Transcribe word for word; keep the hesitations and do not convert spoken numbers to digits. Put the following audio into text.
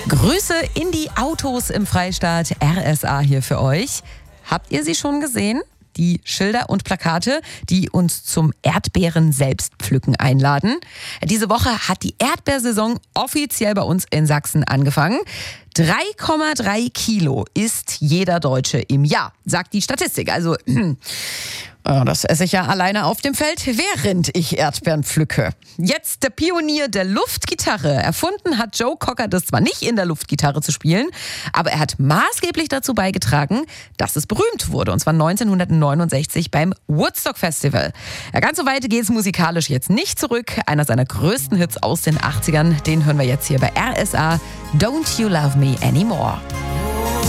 Grüße in die Autos im Freistaat, R S A hier für euch. Habt ihr sie schon gesehen? Die Schilder und Plakate, die uns zum Erdbeeren-Selbstpflücken einladen. Diese Woche hat die Erdbeersaison offiziell bei uns in Sachsen angefangen. drei Komma drei Kilo isst jeder Deutsche im Jahr, sagt die Statistik. Also, das esse ich ja alleine auf dem Feld, während ich Erdbeeren pflücke. Jetzt der Pionier der Luftgitarre. Erfunden hat Joe Cocker das zwar nicht, in der Luftgitarre zu spielen, aber er hat maßgeblich dazu beigetragen, dass es berühmt wurde. Und zwar neunzehnhundertneunundsechzig beim Woodstock Festival. Ja, ganz so weit geht es musikalisch jetzt nicht zurück. Einer seiner größten Hits aus den achtzigern, den hören wir jetzt hier bei R S A. Don't You Love Me Anymore.